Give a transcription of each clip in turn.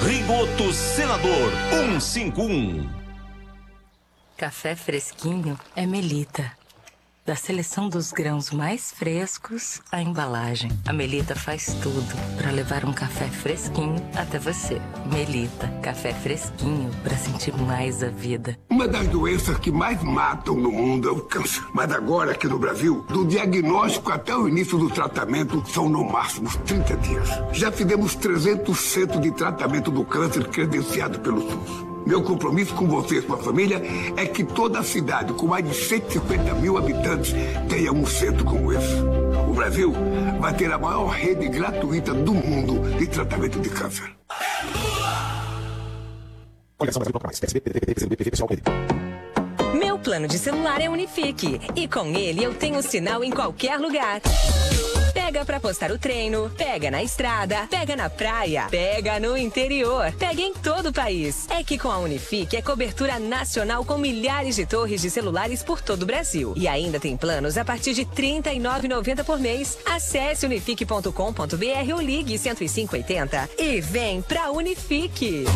Rigoto Senador 151. Café fresquinho é Melita. Da seleção dos grãos mais frescos à embalagem, a Melita faz tudo para levar um café fresquinho até você. Melita, café fresquinho para sentir mais a vida. Uma das doenças que mais matam no mundo é o câncer. Mas agora, aqui no Brasil, do diagnóstico até o início do tratamento, são no máximo 30 dias. Já fizemos 300 centros de tratamento do câncer credenciado pelo SUS. Meu compromisso com vocês, com a família, é que toda a cidade, com mais de 150 mil habitantes, tenha um centro como esse. O Brasil vai ter a maior rede gratuita do mundo de tratamento de câncer. Meu plano de celular é Unifique e com ele eu tenho sinal em qualquer lugar. Pega pra postar o treino, pega na estrada, pega na praia, pega no interior, pega em todo o país. É que com a Unifique é cobertura nacional com milhares de torres de celulares por todo o Brasil. E ainda tem planos a partir de R$ 39,90 por mês. Acesse unifique.com.br ou ligue 10580 e vem pra Unifique.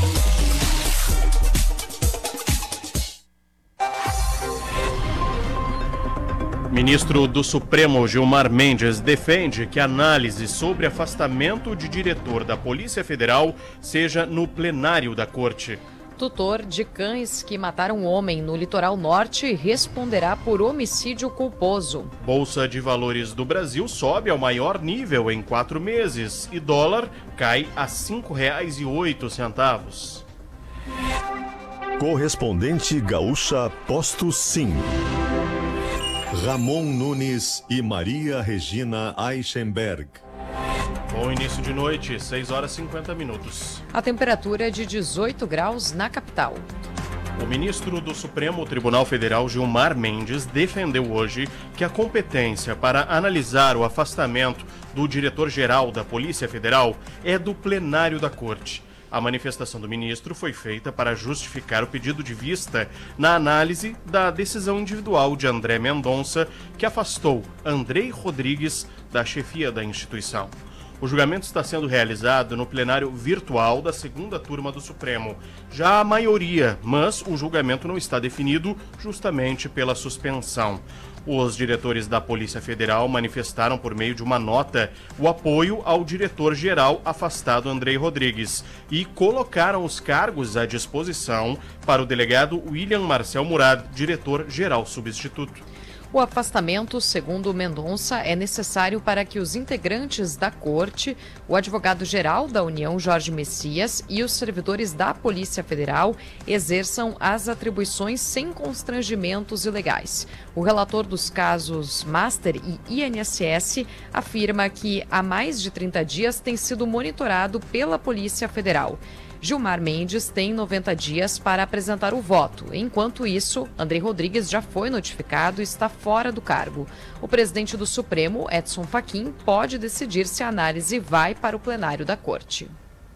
Ministro do Supremo, Gilmar Mendes, defende que a análise sobre afastamento de diretor da Polícia Federal seja no plenário da Corte. Tutor de cães que mataram um homem no litoral norte responderá por homicídio culposo. Bolsa de Valores do Brasil sobe ao maior nível em 4 meses e dólar cai a R$ 5,08. Correspondente Gaúcha Posto Sim. Ramon Nunes e Maria Regina Eichenberg. Bom início de noite, 6 horas e 50 minutos. A temperatura é de 18 graus na capital. O ministro do Supremo Tribunal Federal, Gilmar Mendes, defendeu hoje que a competência para analisar o afastamento do diretor-geral da Polícia Federal é do plenário da Corte. A manifestação do ministro foi feita para justificar o pedido de vista na análise da decisão individual de André Mendonça, que afastou Andrei Rodrigues da chefia da instituição. O julgamento está sendo realizado no plenário virtual da segunda turma do Supremo. Já a maioria, mas o julgamento não está definido justamente pela suspensão. Os diretores da Polícia Federal manifestaram por meio de uma nota o apoio ao diretor-geral afastado Andrei Rodrigues e colocaram os cargos à disposição para o delegado William Marcel Murad, diretor-geral substituto. O afastamento, segundo Mendonça, é necessário para que os integrantes da Corte, o advogado-geral da União, Jorge Messias, e os servidores da Polícia Federal exerçam as atribuições sem constrangimentos ilegais. O relator dos casos Master e INSS afirma que há mais de 30 dias tem sido monitorado pela Polícia Federal. Gilmar Mendes tem 90 dias para apresentar o voto. Enquanto isso, Andrei Rodrigues já foi notificado e está fora do cargo. O presidente do Supremo, Edson Fachin, pode decidir se a análise vai para o plenário da Corte.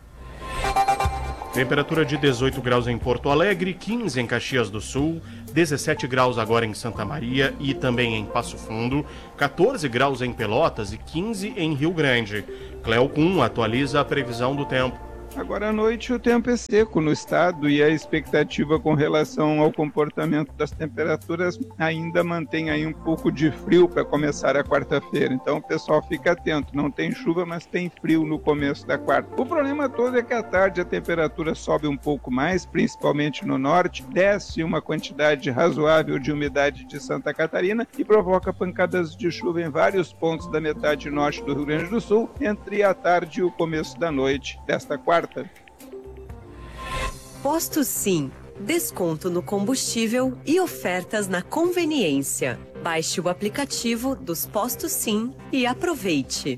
Temperatura de 18 graus em Porto Alegre, 15 em Caxias do Sul, 17 graus agora em Santa Maria e também em Passo Fundo, 14 graus em Pelotas e 15 em Rio Grande. Cleocum atualiza a previsão do tempo. Agora à noite o tempo é seco no estado e a expectativa com relação ao comportamento das temperaturas ainda mantém aí um pouco de frio para começar a quarta-feira. Então o pessoal fica atento, não tem chuva, mas tem frio no começo da quarta. O problema todo é que à tarde a temperatura sobe um pouco mais, principalmente no norte, desce uma quantidade razoável de umidade de Santa Catarina e provoca pancadas de chuva em vários pontos da metade norte do Rio Grande do Sul entre a tarde e o começo da noite desta quarta. Posto Sim. Desconto no combustível e ofertas na conveniência. Baixe o aplicativo dos Postos Sim e aproveite.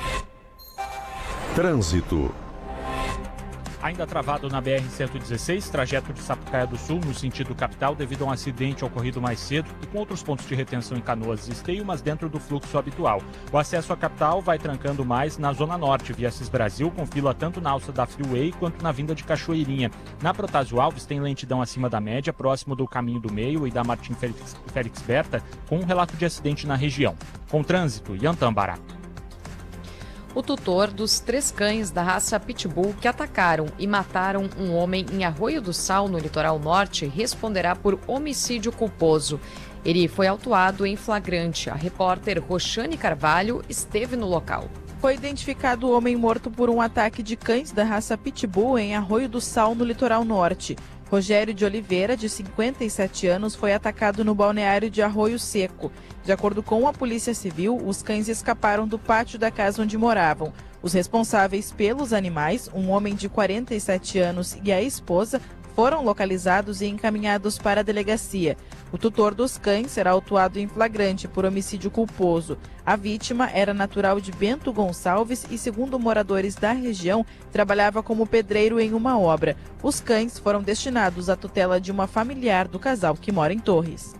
Trânsito. Ainda travado na BR-116, trajeto de Sapucaia do Sul, no sentido capital, devido a um acidente ocorrido mais cedo e com outros pontos de retenção em Canoas e Esteio, mas dentro do fluxo habitual. O acesso à capital vai trancando mais na Zona Norte, via Cis Brasil, com fila tanto na alça da Freeway quanto na vinda de Cachoeirinha. Na Protásio Alves tem lentidão acima da média, próximo do Caminho do Meio e da Martim Félix Berta, com um relato de acidente na região. Com trânsito, Yantan Barato. O tutor dos 3 cães da raça Pitbull que atacaram e mataram um homem em Arroio do Sal, no litoral norte, responderá por homicídio culposo. Ele foi autuado em flagrante. A repórter Roxane Carvalho esteve no local. Foi identificado o homem morto por um ataque de cães da raça Pitbull em Arroio do Sal, no litoral norte. Rogério de Oliveira, de 57 anos, foi atacado no balneário de Arroio Seco. De acordo com a Polícia Civil, os cães escaparam do pátio da casa onde moravam. Os responsáveis pelos animais, um homem de 47 anos e a esposa, foram localizados e encaminhados para a delegacia. O tutor dos cães será autuado em flagrante por homicídio culposo. A vítima era natural de Bento Gonçalves e, segundo moradores da região, trabalhava como pedreiro em uma obra. Os cães foram destinados à tutela de uma familiar do casal que mora em Torres.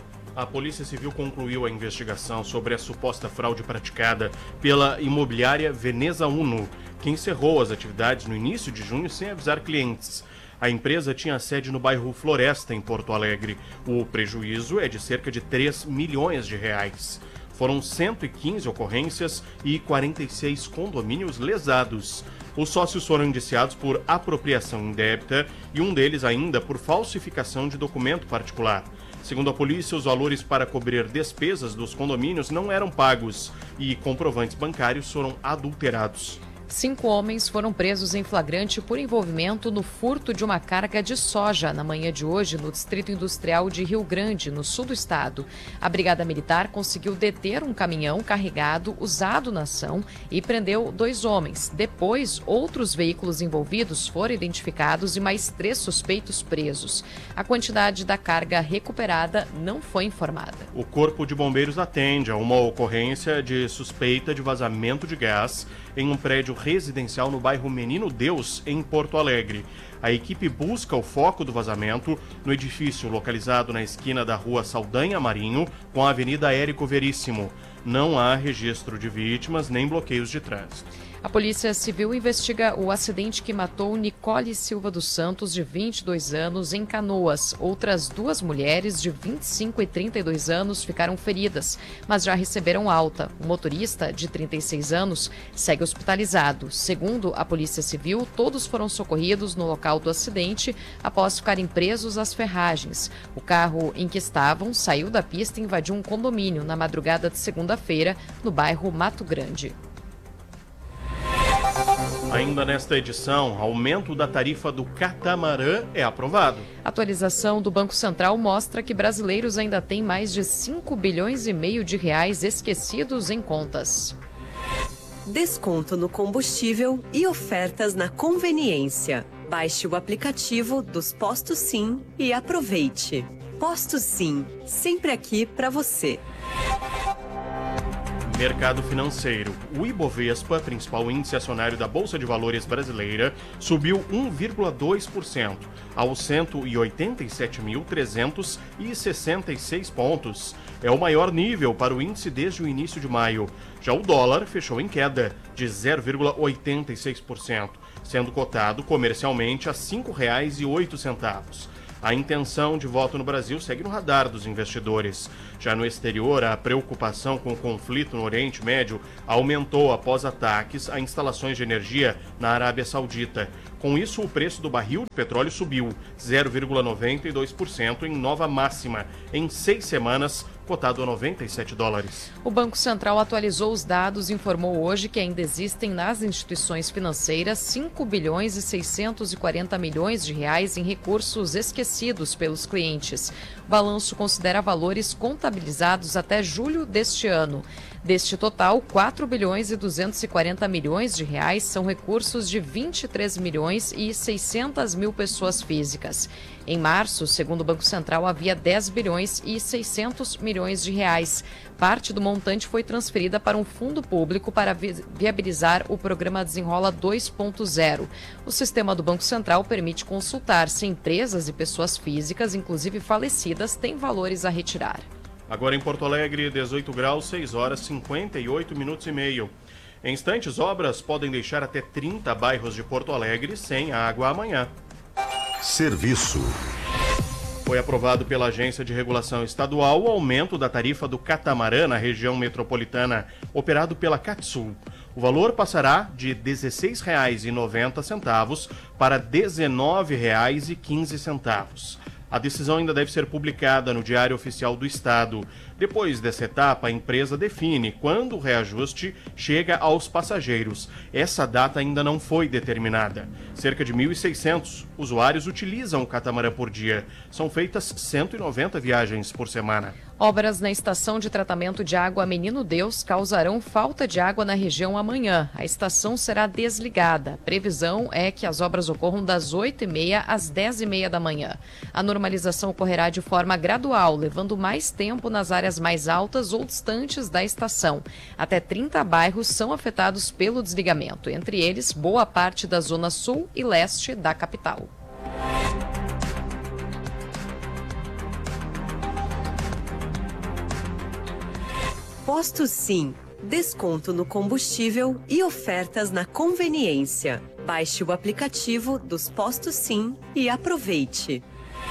A Polícia Civil concluiu a investigação sobre a suposta fraude praticada pela imobiliária Veneza Uno, que encerrou as atividades no início de junho sem avisar clientes. A empresa tinha sede no bairro Floresta, em Porto Alegre. O prejuízo é de cerca de 3 milhões de reais. Foram 115 ocorrências e 46 condomínios lesados. Os sócios foram indiciados por apropriação indébita e um deles ainda por falsificação de documento particular. Segundo a polícia, os valores para cobrir despesas dos condomínios não eram pagos e comprovantes bancários foram adulterados. 5 homens foram presos em flagrante por envolvimento no furto de uma carga de soja na manhã de hoje no Distrito Industrial de Rio Grande, no sul do estado. A Brigada Militar conseguiu deter um caminhão carregado usado na ação e prendeu 2 homens. Depois, outros veículos envolvidos foram identificados e mais 3 suspeitos presos. A quantidade da carga recuperada não foi informada. O Corpo de Bombeiros atende a uma ocorrência de suspeita de vazamento de gás em um prédio residencial no bairro Menino Deus, em Porto Alegre. A equipe busca o foco do vazamento no edifício localizado na esquina da rua Saldanha Marinho com a Avenida Érico Veríssimo. Não há registro de vítimas nem bloqueios de trânsito. A Polícia Civil investiga o acidente que matou Nicole Silva dos Santos, de 22 anos, em Canoas. Outras 2 mulheres, de 25 e 32 anos, ficaram feridas, mas já receberam alta. O motorista, de 36 anos, segue hospitalizado. Segundo a Polícia Civil, todos foram socorridos no local do acidente após ficarem presos às ferragens. O carro em que estavam saiu da pista e invadiu um condomínio na madrugada de segunda-feira, no bairro Mato Grande. Ainda nesta edição, aumento da tarifa do catamarã é aprovado. A atualização do Banco Central mostra que brasileiros ainda têm mais de 5 bilhões e meio de reais esquecidos em contas. Desconto no combustível e ofertas na conveniência. Baixe o aplicativo dos Postos Sim e aproveite. Postos Sim, sempre aqui para você. Mercado financeiro. O Ibovespa, principal índice acionário da Bolsa de Valores brasileira, subiu 1,2% aos 187.366 pontos. É o maior nível para o índice desde o início de maio. Já o dólar fechou em queda de 0,86%, sendo cotado comercialmente a R$ 5,08. A intenção de voto no Brasil segue no radar dos investidores. Já no exterior, a preocupação com o conflito no Oriente Médio aumentou após ataques a instalações de energia na Arábia Saudita. Com isso, o preço do barril de petróleo subiu 0,92% em nova máxima em 6 semanas, cotado a $97. O Banco Central atualizou os dados e informou hoje que ainda existem nas instituições financeiras 5 bilhões e 640 milhões de reais em recursos esquecidos pelos clientes. O balanço considera valores contabilizados até julho deste ano. Deste total, 4 bilhões e 240 milhões de reais são recursos de 23 milhões e 600 mil pessoas físicas. Em março, segundo o Banco Central, havia 10 bilhões e 600 milhões de reais. Parte do montante foi transferida para um fundo público para viabilizar o programa Desenrola 2.0. O sistema do Banco Central permite consultar se empresas e pessoas físicas, inclusive falecidas, têm valores a retirar. Agora em Porto Alegre, 18 graus, 6 horas, 58 minutos e meio. Em instantes, obras podem deixar até 30 bairros de Porto Alegre sem água amanhã. Serviço. Foi aprovado pela Agência de Regulação Estadual o aumento da tarifa do catamarã na região metropolitana, operado pela Catsul. O valor passará de R$ 16,90 para R$ 19,15. A decisão ainda deve ser publicada no Diário Oficial do Estado. Depois dessa etapa, a empresa define quando o reajuste chega aos passageiros. Essa data ainda não foi determinada. Cerca de 1.600 usuários utilizam o catamarã por dia. São feitas 190 viagens por semana. Obras na estação de tratamento de água Menino Deus causarão falta de água na região amanhã. A estação será desligada. A previsão é que as obras ocorram das 8h30 às 10h30 da manhã. A normalização ocorrerá de forma gradual, levando mais tempo nas áreas mais altas ou distantes da estação. Até 30 bairros são afetados pelo desligamento, entre eles boa parte da zona sul e leste da capital. Posto Sim. Desconto no combustível e ofertas na conveniência. Baixe o aplicativo dos Postos Sim e aproveite.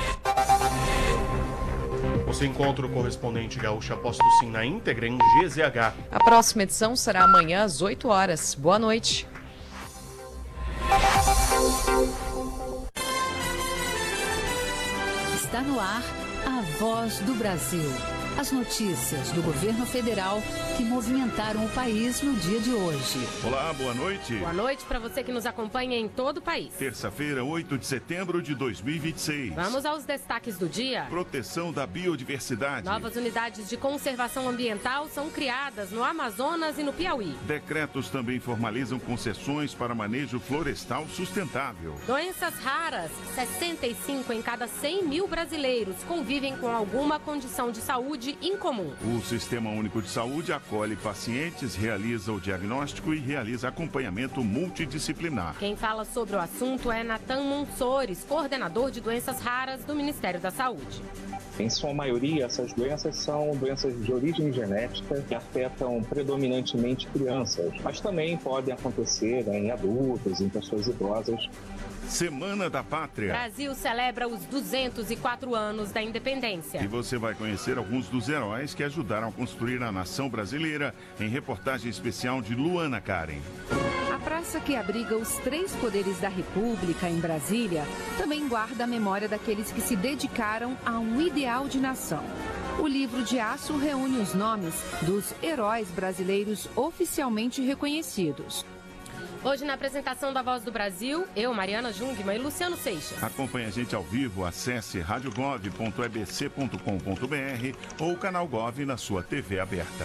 Você encontra o correspondente Gaúcha Posto Sim na íntegra em GZH. A próxima edição será amanhã às 8 horas. Boa noite. Está no ar a Voz do Brasil. As notícias do governo federal que movimentaram o país no dia de hoje. Olá, boa noite. Boa noite para você que nos acompanha em todo o país. Terça-feira, 8 de setembro de 2026. Vamos aos destaques do dia. Proteção da biodiversidade. Novas unidades de conservação ambiental são criadas no Amazonas e no Piauí. Decretos também formalizam concessões para manejo florestal sustentável. Doenças raras. 65 em cada 100 mil brasileiros convivem com alguma condição de saúde incomum. O Sistema Único de Saúde acolhe pacientes, realiza o diagnóstico e realiza acompanhamento multidisciplinar. Quem fala sobre o assunto é Natan Monsores, coordenador de doenças raras do Ministério da Saúde. Em sua maioria, essas doenças são doenças de origem genética que afetam predominantemente crianças, mas também podem acontecer em adultos, em pessoas idosas. Semana da Pátria. Brasil celebra os 204 anos da independência. E você vai conhecer alguns dos heróis que ajudaram a construir a nação brasileira em reportagem especial de Luana Karen. A praça que abriga os 3 poderes da República em Brasília também guarda a memória daqueles que se dedicaram a um ideal de nação. O livro de aço reúne os nomes dos heróis brasileiros oficialmente reconhecidos. Hoje, na apresentação da Voz do Brasil, eu, Mariana Jungmann e Luciano Seixas. Acompanhe a gente ao vivo, acesse radiogov.ebc.com.br ou o canal Gov na sua TV aberta.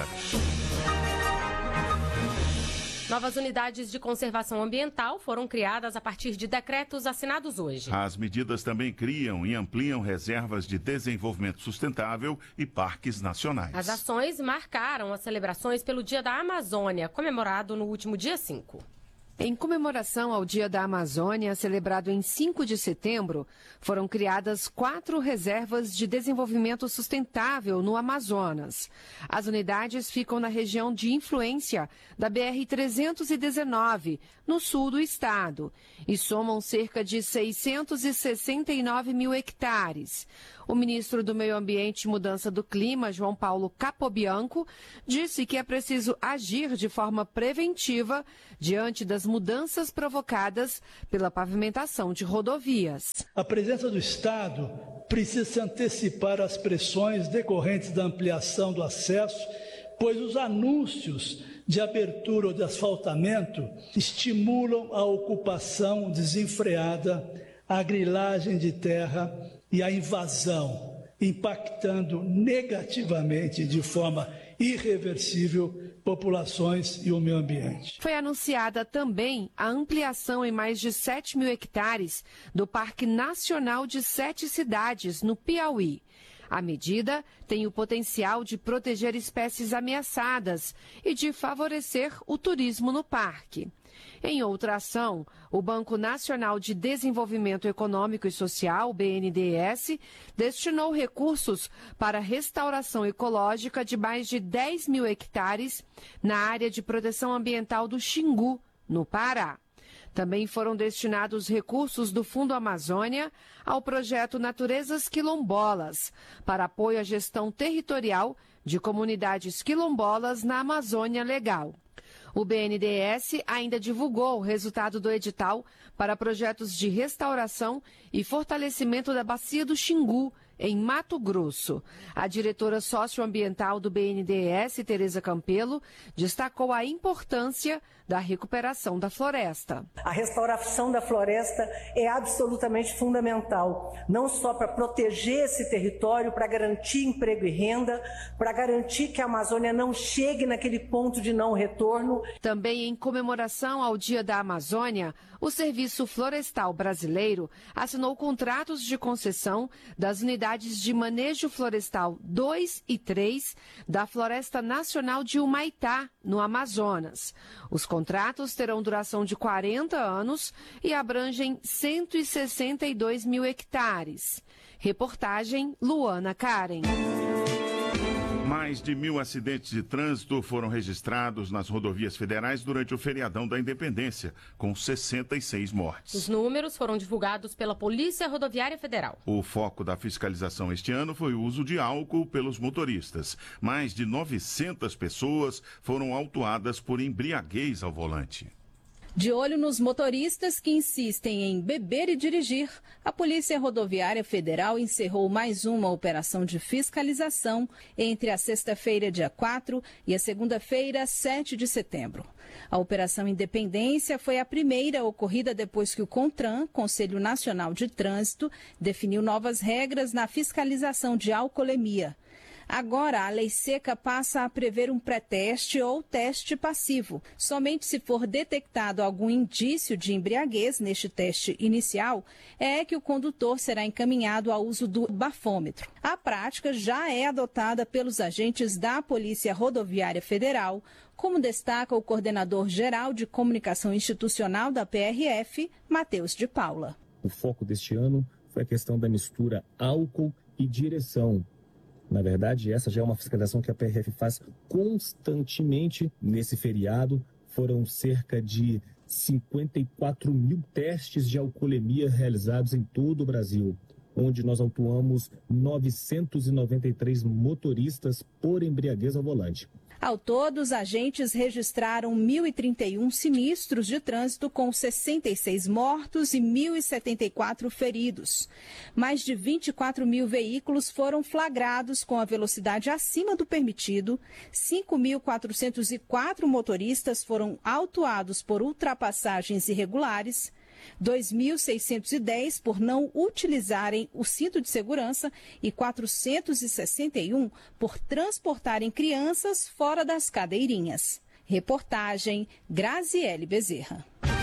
Novas unidades de conservação ambiental foram criadas a partir de decretos assinados hoje. As medidas também criam e ampliam reservas de desenvolvimento sustentável e parques nacionais. As ações marcaram as celebrações pelo Dia da Amazônia, comemorado no último dia 5. Em comemoração ao Dia da Amazônia, celebrado em 5 de setembro, foram criadas 4 reservas de desenvolvimento sustentável no Amazonas. As unidades ficam na região de influência da BR-319, no sul do estado, e somam cerca de 669 mil hectares. O ministro do Meio Ambiente e Mudança do Clima, João Paulo Capobianco, disse que é preciso agir de forma preventiva diante das mudanças provocadas pela pavimentação de rodovias. A presença do Estado precisa se antecipar às pressões decorrentes da ampliação do acesso, pois os anúncios de abertura ou de asfaltamento estimulam a ocupação desenfreada, a grilagem de terra e a invasão, impactando negativamente de forma irreversível populações e o meio ambiente. Foi anunciada também a ampliação em mais de 7 mil hectares do Parque Nacional de 7 cidades, no Piauí. A medida tem o potencial de proteger espécies ameaçadas e de favorecer o turismo no parque. Em outra ação, o Banco Nacional de Desenvolvimento Econômico e Social, BNDES, destinou recursos para a restauração ecológica de mais de 10 mil hectares na área de proteção ambiental do Xingu, no Pará. Também foram destinados recursos do Fundo Amazônia ao projeto Naturezas Quilombolas, para apoio à gestão territorial de comunidades quilombolas na Amazônia Legal. O BNDES ainda divulgou o resultado do edital para projetos de restauração e fortalecimento da Bacia do Xingu, em Mato Grosso. A diretora socioambiental do BNDES, Tereza Campelo, destacou a importância da recuperação da floresta. A restauração da floresta é absolutamente fundamental, não só para proteger esse território, para garantir emprego e renda, para garantir que a Amazônia não chegue naquele ponto de não retorno. Também em comemoração ao Dia da Amazônia, o Serviço Florestal Brasileiro assinou contratos de concessão das unidades de manejo florestal 2 e 3 da Floresta Nacional de Humaitá, no Amazonas. Os contratos terão duração de 40 anos e abrangem 162 mil hectares. Reportagem Luana Karen. Mais de 1.000 acidentes de trânsito foram registrados nas rodovias federais durante o feriadão da Independência, com 66 mortes. Os números foram divulgados pela Polícia Rodoviária Federal. O foco da fiscalização este ano foi o uso de álcool pelos motoristas. Mais de 900 pessoas foram autuadas por embriaguez ao volante. De olho nos motoristas que insistem em beber e dirigir, a Polícia Rodoviária Federal encerrou mais uma operação de fiscalização entre a sexta-feira, dia 4, e a segunda-feira, 7 de setembro. A Operação Independência foi a primeira ocorrida depois que o CONTRAN, Conselho Nacional de Trânsito, definiu novas regras na fiscalização de alcoolemia. Agora, a lei seca passa a prever um pré-teste ou teste passivo. Somente se for detectado algum indício de embriaguez neste teste inicial, é que o condutor será encaminhado ao uso do bafômetro. A prática já é adotada pelos agentes da Polícia Rodoviária Federal, como destaca o coordenador geral de comunicação institucional da PRF, Matheus de Paula. O foco deste ano foi a questão da mistura álcool e direção. Na verdade, essa já é uma fiscalização que a PRF faz constantemente nesse feriado. Foram cerca de 54 mil testes de alcoolemia realizados em todo o Brasil, onde nós autuamos 993 motoristas por embriaguez ao volante. Ao todo, os agentes registraram 1.031 sinistros de trânsito, com 66 mortos e 1.074 feridos. Mais de 24 mil veículos foram flagrados com a velocidade acima do permitido, 5.404 motoristas foram autuados por ultrapassagens irregulares, 2.610 por não utilizarem o cinto de segurança e 461 por transportarem crianças fora das cadeirinhas. Reportagem Graziele Bezerra.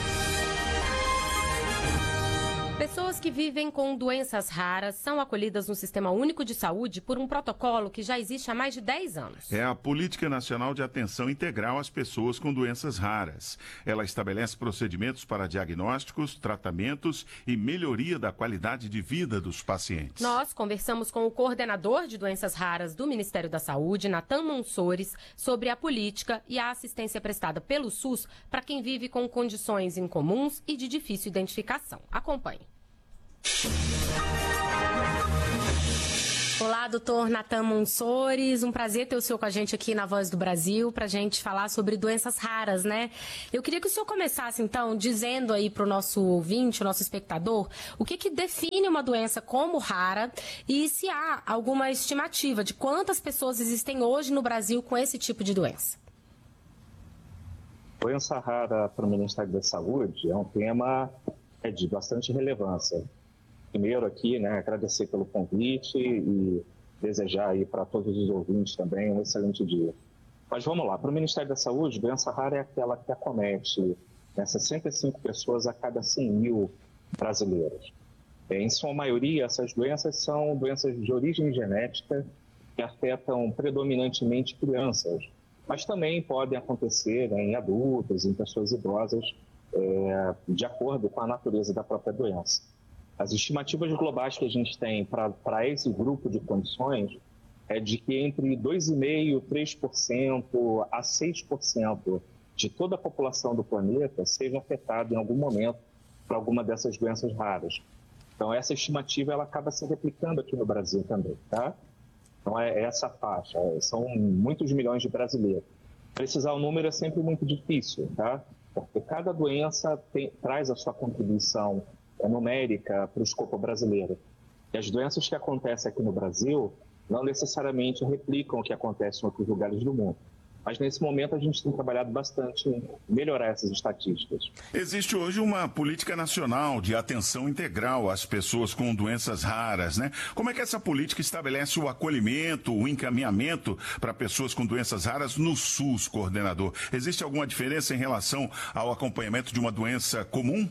Pessoas que vivem com doenças raras são acolhidas no Sistema Único de Saúde por um protocolo que já existe há mais de 10 anos. É a Política Nacional de Atenção Integral às Pessoas com Doenças Raras. Ela estabelece procedimentos para diagnósticos, tratamentos e melhoria da qualidade de vida dos pacientes. Nós conversamos com o coordenador de doenças raras do Ministério da Saúde, Natan Monsores, sobre a política e a assistência prestada pelo SUS para quem vive com condições incomuns e de difícil identificação. Acompanhe. Olá, doutor Natan Monsores, um prazer ter o senhor com a gente aqui na Voz do Brasil para a gente falar sobre doenças raras, né? Eu queria que o senhor começasse, então, dizendo aí para o nosso ouvinte, o nosso espectador, o que define uma doença como rara e se há alguma estimativa de quantas pessoas existem hoje no Brasil com esse tipo de doença. Doença rara para o Ministério da Saúde é um tema de bastante relevância. Primeiro aqui, agradecer pelo convite e desejar aí para todos os ouvintes também um excelente dia. Mas vamos lá, para o Ministério da Saúde, doença rara é aquela que acomete 65 pessoas a cada 100 mil brasileiros. Em sua maioria, essas doenças são doenças de origem genética que afetam predominantemente crianças, mas também podem acontecer em adultos, em pessoas idosas, de acordo com a natureza da própria doença. As estimativas globais que a gente tem para esse grupo de condições é de que entre 2,5% e 3% a 6% de toda a população do planeta seja afetada em algum momento por alguma dessas doenças raras. Então, essa estimativa ela acaba se replicando aqui no Brasil também, tá? Então, é essa faixa, são muitos milhões de brasileiros. Precisar o número é sempre muito difícil, tá? Porque cada doença traz a sua contribuição numérica para o escopo brasileiro. E as doenças que acontecem aqui no Brasil não necessariamente replicam o que acontece em outros lugares do mundo. Mas, nesse momento, a gente tem trabalhado bastante em melhorar essas estatísticas. Existe hoje uma política nacional de atenção integral às pessoas com doenças raras, né? Como é que essa política estabelece o acolhimento, o encaminhamento para pessoas com doenças raras no SUS, coordenador? Existe alguma diferença em relação ao acompanhamento de uma doença comum?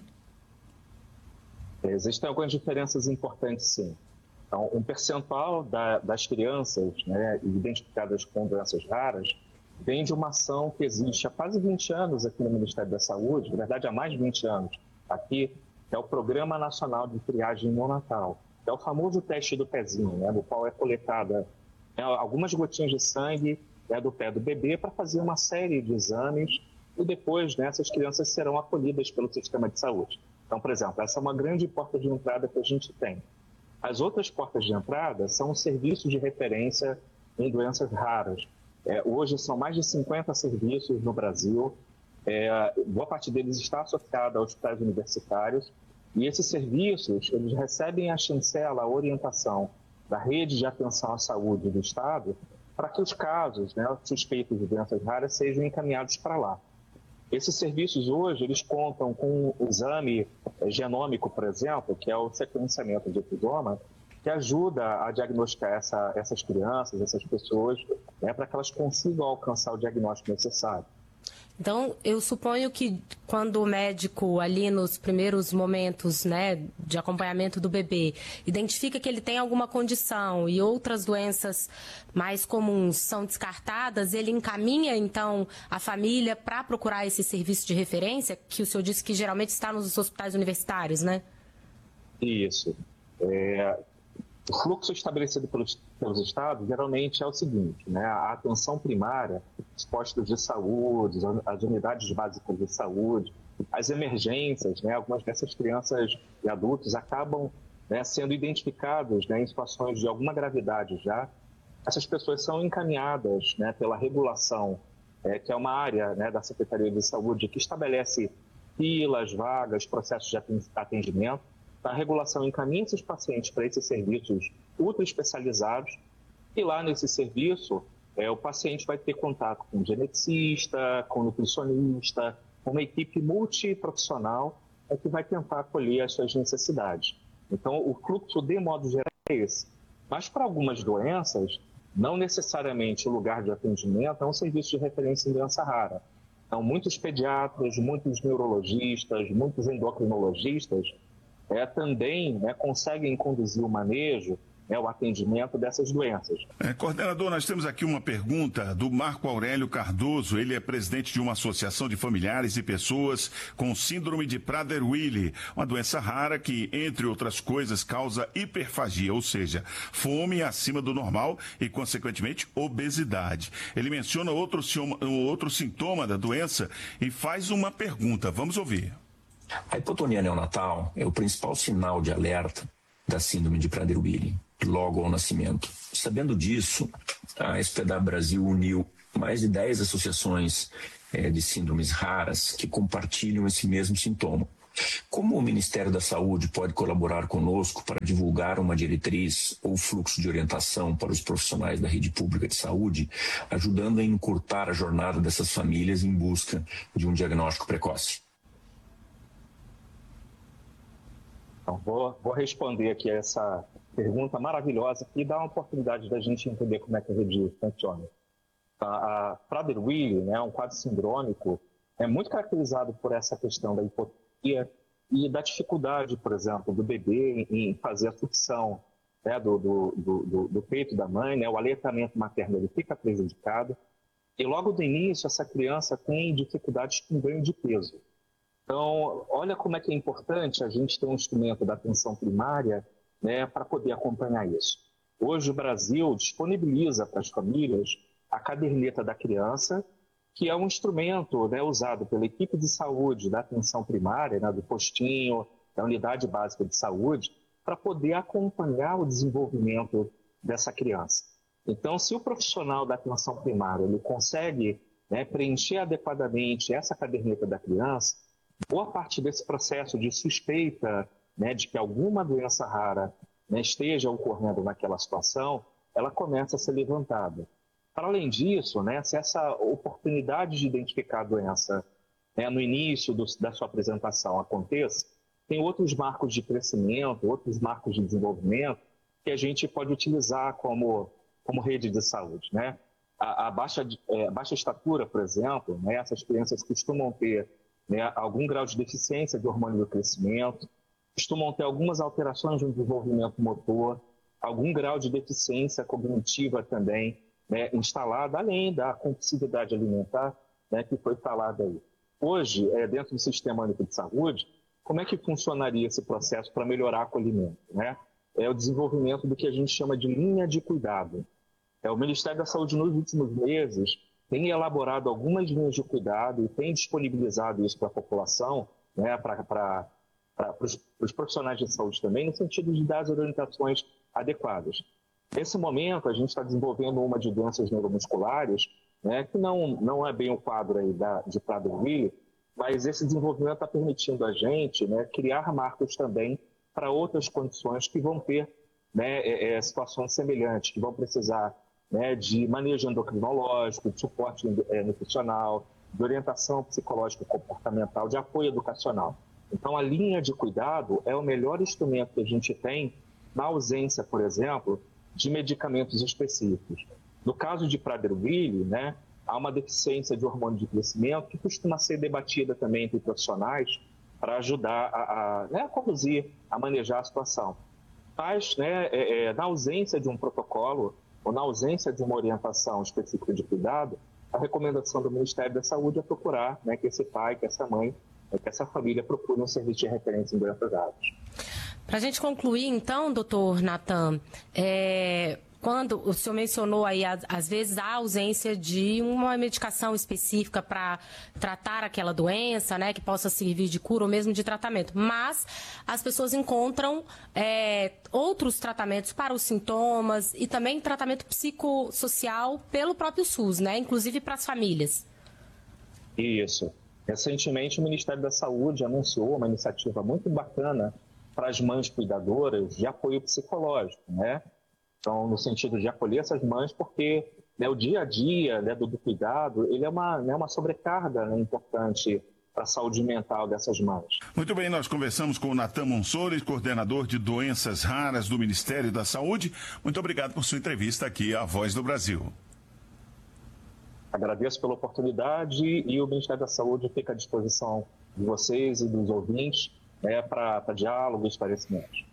Existem algumas diferenças importantes, sim. Então, um percentual das crianças, né, identificadas com doenças raras vem de uma ação que existe há quase 20 anos aqui no Ministério da Saúde, na verdade há mais de 20 anos aqui, que é o Programa Nacional de Triagem Neonatal. É o famoso teste do pezinho, né, no qual é coletada algumas gotinhas de sangue do pé do bebê para fazer uma série de exames e depois, né, essas crianças serão acolhidas pelo sistema de saúde. Então, por exemplo, essa é uma grande porta de entrada que a gente tem. As outras portas de entrada são os serviços de referência em doenças raras. Hoje são mais de 50 serviços no Brasil, boa parte deles está associada a hospitais universitários, e esses serviços eles recebem a chancela, a orientação da rede de atenção à saúde do Estado, para que os casos, né, suspeitos de doenças raras sejam encaminhados para lá. Esses serviços hoje eles contam com o exame genômico, por exemplo, que é o sequenciamento de episoma, que ajuda a diagnosticar essas crianças, essas pessoas, né, para que elas consigam alcançar o diagnóstico necessário. Então, eu suponho que quando o médico, ali nos primeiros momentos, né, de acompanhamento do bebê, identifica que ele tem alguma condição e outras doenças mais comuns são descartadas, ele encaminha, então, a família para procurar esse serviço de referência, que o senhor disse que geralmente está nos hospitais universitários, né? Isso. O fluxo estabelecido pelos estados geralmente é o seguinte, né? A atenção primária, os postos de saúde, as unidades básicas de saúde, as emergências, né? Algumas dessas crianças e adultos acabam, né, sendo identificados, né, em situações de alguma gravidade já. Essas pessoas são encaminhadas, né, pela regulação, que é uma área, né, da Secretaria de Saúde que estabelece filas, vagas, processos de atendimento. A regulação encaminha esses pacientes para esses serviços ultra especializados e lá nesse serviço o paciente vai ter contato com um geneticista, com um nutricionista, com uma equipe multiprofissional que vai tentar acolher as suas necessidades. Então, o fluxo, de modo geral, é esse. Mas para algumas doenças, não necessariamente o lugar de atendimento é um serviço de referência em doença rara. Então, muitos pediatras, muitos neurologistas, muitos endocrinologistas também, né, conseguem conduzir o manejo, né, o atendimento dessas doenças. Coordenador, nós temos aqui uma pergunta do Marco Aurélio Cardoso. Ele é presidente de uma associação de familiares e pessoas com síndrome de Prader-Willi, uma doença rara que, entre outras coisas, causa hiperfagia, ou seja, fome acima do normal e, consequentemente, obesidade. Ele menciona outro sintoma da doença e faz uma pergunta. Vamos ouvir. A hipotonia neonatal é o principal sinal de alerta da síndrome de Prader-Willi, logo ao nascimento. Sabendo disso, a SPDA Brasil uniu mais de 10 associações de síndromes raras que compartilham esse mesmo sintoma. Como o Ministério da Saúde pode colaborar conosco para divulgar uma diretriz ou fluxo de orientação para os profissionais da rede pública de saúde, ajudando a encurtar a jornada dessas famílias em busca de um diagnóstico precoce? Então, vou responder aqui a essa pergunta maravilhosa e dar uma oportunidade da gente entender como é que a rede funciona. A Prader-Willi, né, um quadro sindrômico, é muito caracterizado por essa questão da hipotonia e da dificuldade, por exemplo, do bebê em fazer a sucção, né, do peito da mãe, né, o aleitamento materno ele fica prejudicado e logo do início essa criança tem dificuldades com ganho de peso. Então, olha como é que é importante a gente ter um instrumento da atenção primária, né, para poder acompanhar isso. Hoje o Brasil disponibiliza para as famílias a caderneta da criança que é um instrumento, né, usado pela equipe de saúde da atenção primária, né, do postinho, da unidade básica de saúde, para poder acompanhar o desenvolvimento dessa criança. Então, se o profissional da atenção primária ele consegue, né, preencher adequadamente essa caderneta da criança, boa parte desse processo de suspeita, né, de que alguma doença rara, né, esteja ocorrendo naquela situação, ela começa a ser levantada. Para além disso, né, se essa oportunidade de identificar a doença, né, no início da sua apresentação aconteça, tem outros marcos de crescimento, outros marcos de desenvolvimento que a gente pode utilizar como rede de saúde, né? A baixa estatura, por exemplo, né, essas crianças costumam ter, né, algum grau de deficiência de hormônio do crescimento, costumam ter algumas alterações no desenvolvimento motor, algum grau de deficiência cognitiva também, né, instalada, além da compulsividade alimentar, né, que foi falada aí. Hoje, dentro do Sistema Único de Saúde, como é que funcionaria esse processo para melhorar o acolhimento, né? É o desenvolvimento do que a gente chama de linha de cuidado. O Ministério da Saúde, nos últimos meses, tem elaborado algumas linhas de cuidado e tem disponibilizado isso para a população, né, para os profissionais de saúde também, no sentido de dar as orientações adequadas. Nesse momento, a gente está desenvolvendo uma de doenças neuromusculares, né, que não é bem o quadro aí de Prader-Willi, mas esse desenvolvimento está permitindo a gente, né, criar marcos também para outras condições que vão ter, né, situações semelhantes, que vão precisar, né, de manejo endocrinológico, de suporte nutricional, de orientação psicológica e comportamental, de apoio educacional. Então, a linha de cuidado é o melhor instrumento que a gente tem na ausência, por exemplo, de medicamentos específicos. No caso de Prader-Willi, né, há uma deficiência de hormônio de crescimento que costuma ser debatida também entre profissionais para ajudar a conduzir, a manejar a situação. Mas, né, na ausência de um protocolo ou na ausência de uma orientação específica de cuidado, a recomendação do Ministério da Saúde é procurar, né, que esse pai, que essa mãe, que essa família procure um serviço de referência em doenças raras. Para a gente concluir, então, doutor Natan, quando o senhor mencionou aí, às vezes, a ausência de uma medicação específica para tratar aquela doença, né, que possa servir de cura ou mesmo de tratamento, mas as pessoas encontram outros tratamentos para os sintomas e também tratamento psicossocial pelo próprio SUS, né, inclusive para as famílias. Isso. Recentemente, o Ministério da Saúde anunciou uma iniciativa muito bacana para as mães cuidadoras de apoio psicológico, né? Então, no sentido de acolher essas mães, porque, né, o dia a dia, né, do cuidado, ele é uma sobrecarga, né, importante para a saúde mental dessas mães. Muito bem, nós conversamos com o Natan Monsores, coordenador de doenças raras do Ministério da Saúde. Muito obrigado por sua entrevista aqui à Voz do Brasil. Agradeço pela oportunidade e o Ministério da Saúde fica à disposição de vocês e dos ouvintes, né, para diálogo e esclarecimentos.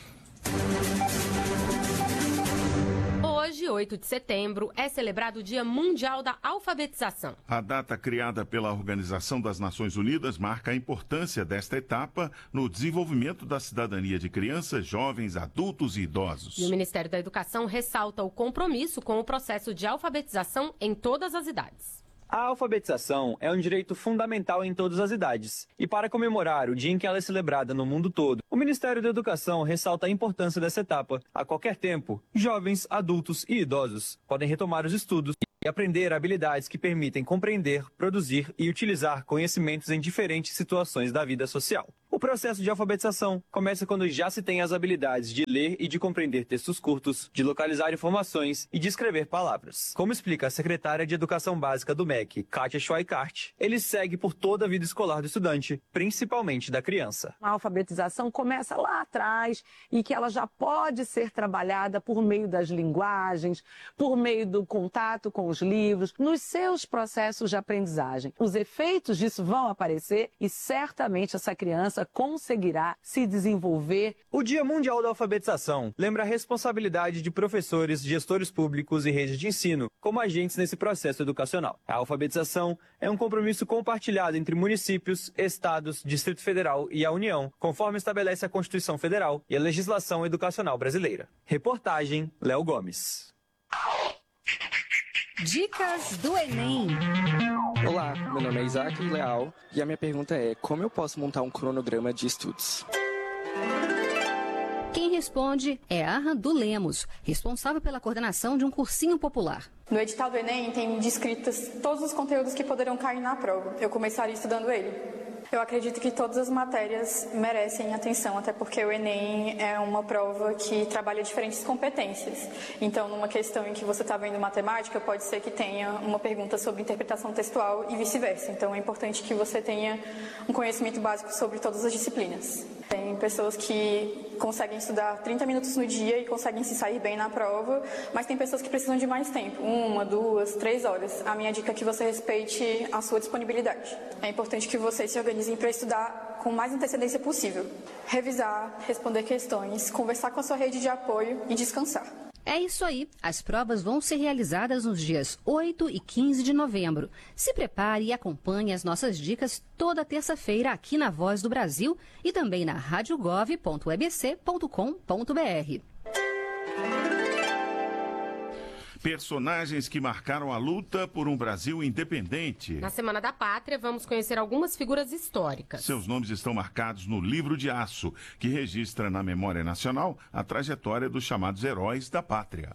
Hoje, 8 de setembro, é celebrado o Dia Mundial da Alfabetização. A data criada pela Organização das Nações Unidas marca a importância desta etapa no desenvolvimento da cidadania de crianças, jovens, adultos e idosos. E o Ministério da Educação ressalta o compromisso com o processo de alfabetização em todas as idades. A alfabetização é um direito fundamental em todas as idades. E para comemorar o dia em que ela é celebrada no mundo todo, o Ministério da Educação ressalta a importância dessa etapa. A qualquer tempo, jovens, adultos e idosos podem retomar os estudos e aprender habilidades que permitem compreender, produzir e utilizar conhecimentos em diferentes situações da vida social. O processo de alfabetização começa quando já se tem as habilidades de ler e de compreender textos curtos, de localizar informações e de escrever palavras. Como explica a secretária de Educação Básica do MEC, Kátia Schweikart, ele segue por toda a vida escolar do estudante, principalmente da criança. A alfabetização começa lá atrás e que ela já pode ser trabalhada por meio das linguagens, por meio do contato com os livros, nos seus processos de aprendizagem. Os efeitos disso vão aparecer e certamente essa criança conseguirá se desenvolver. O Dia Mundial da Alfabetização lembra a responsabilidade de professores, gestores públicos e redes de ensino como agentes nesse processo educacional. A alfabetização é um compromisso compartilhado entre municípios, estados, Distrito Federal e a União, conforme estabelece a Constituição Federal e a legislação educacional brasileira. Reportagem, Léo Gomes. Dicas do Enem. Olá, meu nome é Isaac Leal e a minha pergunta é: como eu posso montar um cronograma de estudos? Quem responde é a Randu Lemos, responsável pela coordenação de um cursinho popular. No edital do Enem tem descritos todos os conteúdos que poderão cair na prova. Eu começaria estudando ele. Eu acredito que todas as matérias merecem atenção, até porque o Enem é uma prova que trabalha diferentes competências. Então, numa questão em que você está vendo matemática, pode ser que tenha uma pergunta sobre interpretação textual e vice-versa. Então, é importante que você tenha um conhecimento básico sobre todas as disciplinas. Tem pessoas que conseguem estudar 30 minutos no dia e conseguem se sair bem na prova, mas tem pessoas que precisam de mais tempo, 1, 2, 3 horas. A minha dica é que você respeite a sua disponibilidade. É importante que vocês se organizem para estudar com mais antecedência possível. Revisar, responder questões, conversar com a sua rede de apoio e descansar. É isso aí. As provas vão ser realizadas nos dias 8 e 15 de novembro. Se prepare e acompanhe as nossas dicas toda terça-feira aqui na Voz do Brasil e também na radiogov.ebc.com.br. Personagens que marcaram a luta por um Brasil independente. Na Semana da Pátria, vamos conhecer algumas figuras históricas. Seus nomes estão marcados no Livro de Aço, que registra na memória nacional a trajetória dos chamados heróis da pátria.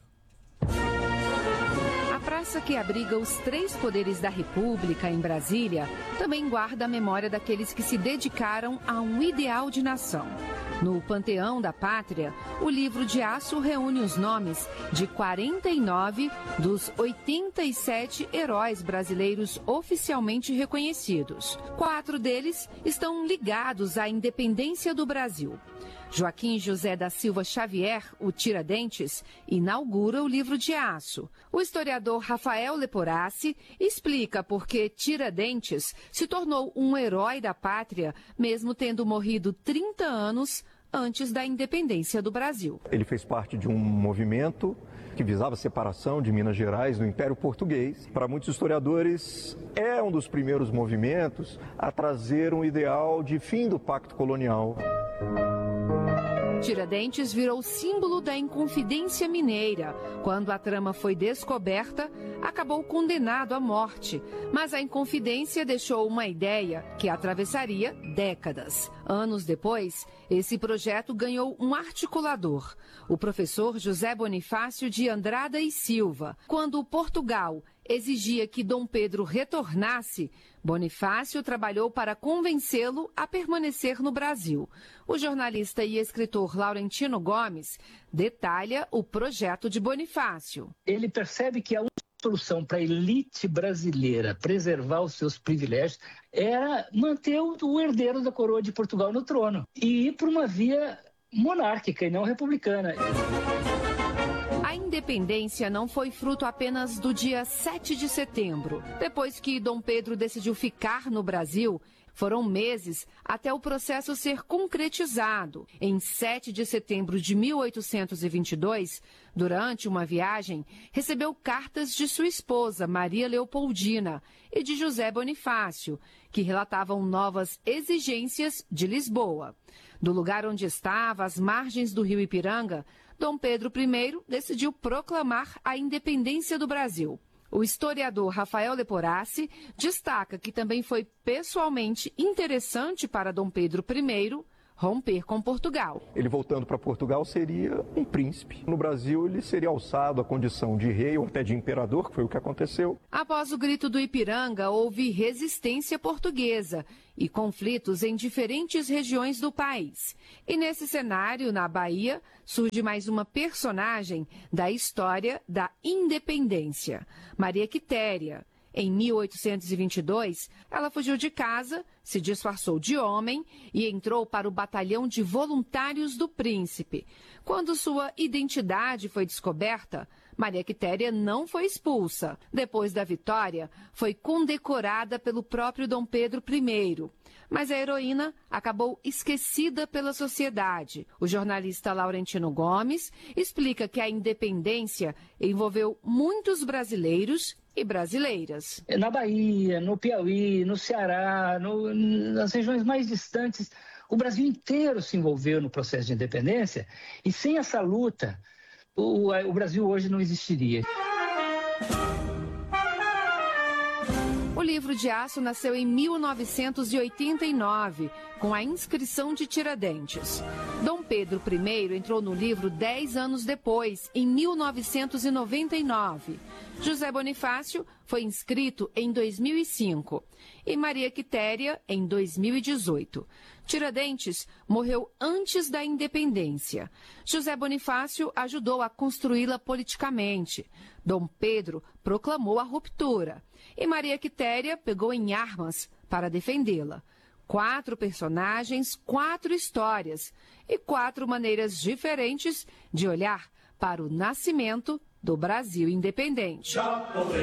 A praça que abriga os 3 poderes da República em Brasília também guarda a memória daqueles que se dedicaram a um ideal de nação. No Panteão da Pátria, o Livro de Aço reúne os nomes de 49 dos 87 heróis brasileiros oficialmente reconhecidos. 4 deles estão ligados à independência do Brasil. Joaquim José da Silva Xavier, o Tiradentes, inaugura o Livro de Aço. O historiador Rafael Leporassi explica por que Tiradentes se tornou um herói da pátria, mesmo tendo morrido 30 anos antes da independência do Brasil. Ele fez parte de um movimento que visava a separação de Minas Gerais do Império Português. Para muitos historiadores, é um dos primeiros movimentos a trazer um ideal de fim do pacto colonial. Tiradentes virou símbolo da Inconfidência Mineira. Quando a trama foi descoberta, acabou condenado à morte. Mas a Inconfidência deixou uma ideia que atravessaria décadas. Anos depois, esse projeto ganhou um articulador, o professor José Bonifácio de Andrada e Silva. Quando Portugal exigia que Dom Pedro retornasse, Bonifácio trabalhou para convencê-lo a permanecer no Brasil. O jornalista e escritor Laurentino Gomes detalha o projeto de Bonifácio. Ele percebe que a única solução para a elite brasileira preservar os seus privilégios era manter o herdeiro da coroa de Portugal no trono e ir por uma via monárquica e não republicana. A independência não foi fruto apenas do dia 7 de setembro. Depois que Dom Pedro decidiu ficar no Brasil, foram meses até o processo ser concretizado. Em 7 de setembro de 1822, durante uma viagem, recebeu cartas de sua esposa, Maria Leopoldina, e de José Bonifácio, que relatavam novas exigências de Lisboa. Do lugar onde estava, às margens do rio Ipiranga, Dom Pedro I decidiu proclamar a independência do Brasil. O historiador Rafael Leporassi destaca que também foi pessoalmente interessante para Dom Pedro I romper com Portugal. Ele voltando para Portugal seria um príncipe. No Brasil ele seria alçado à condição de rei ou até de imperador, que foi o que aconteceu. Após o grito do Ipiranga, houve resistência portuguesa e conflitos em diferentes regiões do país. E nesse cenário, na Bahia, surge mais uma personagem da história da independência, Maria Quitéria. Em 1822, ela fugiu de casa, se disfarçou de homem e entrou para o batalhão de voluntários do príncipe. Quando sua identidade foi descoberta, Maria Quitéria não foi expulsa. Depois da vitória, foi condecorada pelo próprio Dom Pedro I. Mas a heroína acabou esquecida pela sociedade. O jornalista Laurentino Gomes explica que a independência envolveu muitos brasileiros e brasileiras. Na Bahia, no Piauí, no Ceará, nas regiões mais distantes, o Brasil inteiro se envolveu no processo de independência e sem essa luta, o Brasil hoje não existiria. O Livro de Aço nasceu em 1989, com a inscrição de Tiradentes. Dom Pedro I entrou no livro 10 anos depois, em 1999. José Bonifácio foi inscrito em 2005 e Maria Quitéria em 2018. Tiradentes morreu antes da independência. José Bonifácio ajudou a construí-la politicamente. Dom Pedro proclamou a ruptura e Maria Quitéria pegou em armas para defendê-la. 4 personagens, 4 histórias e 4 maneiras diferentes de olhar para o nascimento do Brasil independente.